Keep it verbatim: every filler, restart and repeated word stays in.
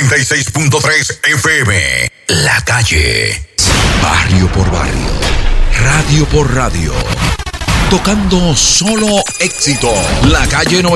noventa y seis punto tres F M. La Calle. Barrio por barrio. Radio por radio. Tocando solo éxito. La Calle noventa.